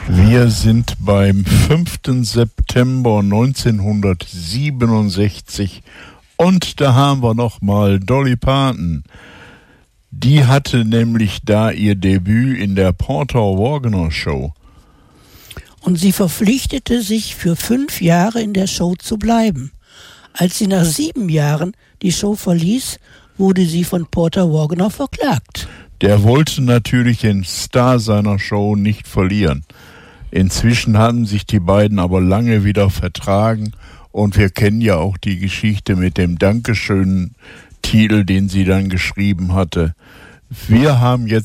Wir sind beim 5. September 1967 und da haben wir nochmal Dolly Parton. Die hatte nämlich da ihr Debüt in der Porter Wagoner Show. Und sie verpflichtete sich für 5 Jahre in der Show zu bleiben. Als sie nach 7 Jahren die Show verließ, wurde sie von Porter Wagoner verklagt. Der wollte natürlich den Star seiner Show nicht verlieren. Inzwischen haben sich die beiden aber lange wieder vertragen und wir kennen ja auch die Geschichte mit dem Dankeschön-Titel, den sie dann geschrieben hatte. Wir haben jetzt